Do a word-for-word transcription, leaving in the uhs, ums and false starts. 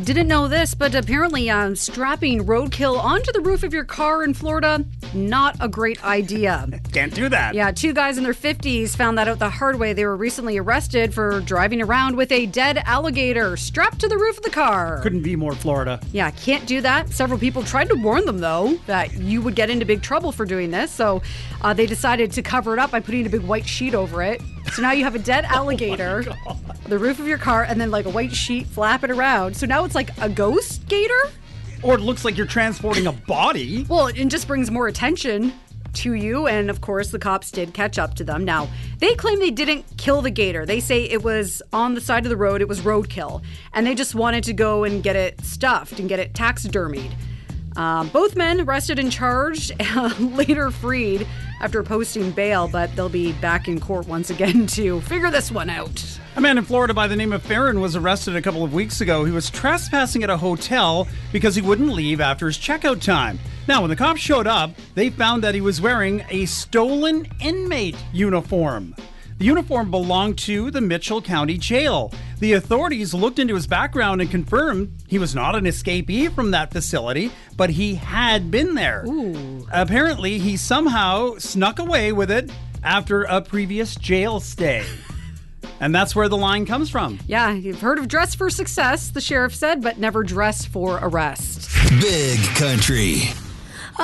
Didn't know this, but apparently um, strapping roadkill onto the roof of your car in Florida, not a great idea. Can't do that. Yeah, two guys in their fifties found that out the hard way. They were recently arrested for driving around with a dead alligator strapped to the roof of the car. Couldn't be more Florida. Yeah, can't do that. Several people tried to warn them, though, that you would get into big trouble for doing this. So uh, they decided to cover it up by putting a big white sheet over it. So now you have a dead alligator, oh the roof of your car, and then like a white sheet flapping around. So now it's like a ghost gator? Or it looks like you're transporting a body. Well, it just brings more attention to you. And of course, the cops did catch up to them. Now, they claim they didn't kill the gator. They say it was on the side of the road. It was roadkill. And they just wanted to go and get it stuffed and get it taxidermied. Um, both men arrested and charged, later freed after posting bail, but they'll be back in court once again to figure this one out. A man in Florida by the name of Farron was arrested a couple of weeks ago. He was trespassing at a hotel because he wouldn't leave after his checkout time. Now, when the cops showed up, they found that he was wearing a stolen inmate uniform. The uniform belonged to the Mitchell County Jail. The authorities looked into his background and confirmed he was not an escapee from that facility, but he had been there. Ooh. Apparently, he somehow snuck away with it after a previous jail stay. And that's where the line comes from. Yeah, you've heard of dress for success, the sheriff said, but never dress for arrest. Big Country.